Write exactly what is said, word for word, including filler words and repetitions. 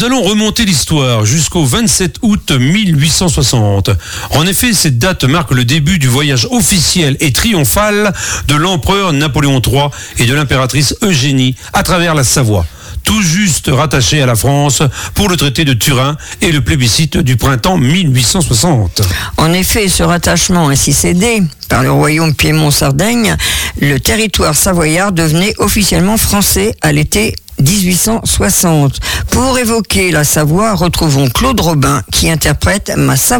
Nous allons remonter l'histoire jusqu'au vingt-sept août mille huit cent soixante. En effet, cette date marque le début du voyage officiel et triomphal de l'empereur Napoléon trois et de l'impératrice Eugénie à travers la Savoie, tout juste rattaché à la France pour le traité de Turin et le plébiscite du printemps mille huit cent soixante. En effet, ce rattachement ainsi cédé par le royaume Piémont-Sardaigne, le territoire savoyard devenait officiellement français à l'été dix-huit cent soixante. Pour évoquer la Savoie, retrouvons Claude Robin qui interprète Ma Savoie.